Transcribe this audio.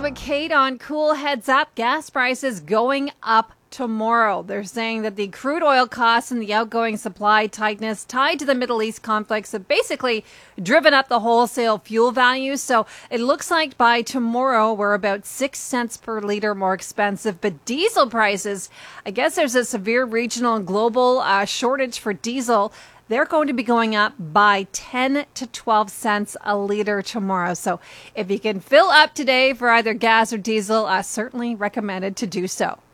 with Kate on Cool. Heads up, gas prices going up tomorrow. They're saying that the crude oil costs and the outgoing supply tightness tied to the Middle East conflicts have basically driven up the wholesale fuel values. So it looks like by tomorrow we're about 6 cents per liter more expensive. But diesel prices, I guess there's a severe regional and global shortage for diesel. They're going to be going up by 10 to 12 cents a liter tomorrow. So if you can fill up today for either gas or diesel, certainly recommended to do so.